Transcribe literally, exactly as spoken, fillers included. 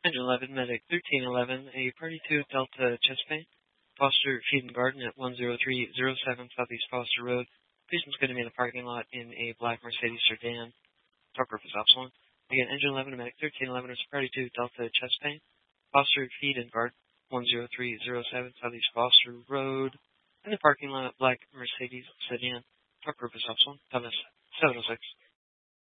Engine eleven, Medic thirteen eleven, a Party two Delta chest pain. Foster Feed and Garden at one zero three zero seven Southeast Foster Road. Patient's going to be in the parking lot in a black Mercedes sedan. Truck purpose Epsilon. Again, Engine eleven, Medic thirteen eleven, is Party two Delta chest pain. Foster Feed and Garden one zero three zero seven Southeast Foster Road. In the parking lot, black Mercedes sedan. Truck purpose Epsilon. seven oh six.